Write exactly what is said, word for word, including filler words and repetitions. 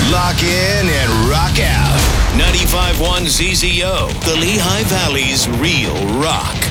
Lock in and rock out. ninety-five point one Z Z O, the Lehigh Valley's real rock.